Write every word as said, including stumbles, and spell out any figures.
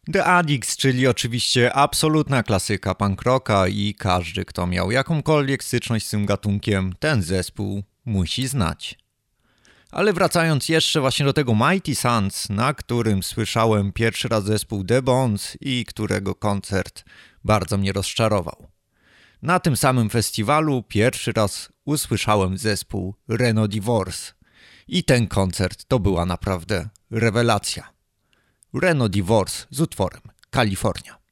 The Addicts, czyli oczywiście absolutna klasyka punk rocka i każdy, kto miał jakąkolwiek styczność z tym gatunkiem, ten zespół musi znać. Ale wracając jeszcze właśnie do tego Mighty Suns, na którym słyszałem pierwszy raz zespół The Bones i którego koncert bardzo mnie rozczarował. Na tym samym festiwalu pierwszy raz usłyszałem zespół Reno Divorce i ten koncert to była naprawdę rewelacja. Reno Divorce z utworem California.